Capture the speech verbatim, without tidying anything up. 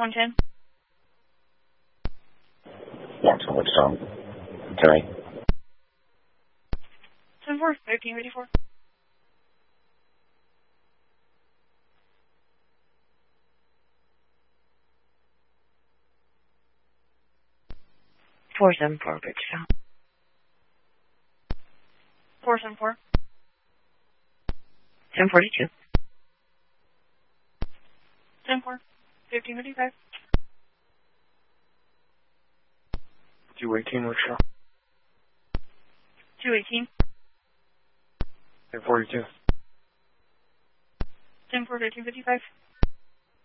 one ten. Yeah, so what's wrong? Sorry. seven four, thirteen fifty-four. four seven four, Bridgetown. four seven four. ten forty-two. ten four, fifteen fifty-five. two eighteen, Wichita. two eighteen. ten forty-two. ten four, fifteen fifty-five.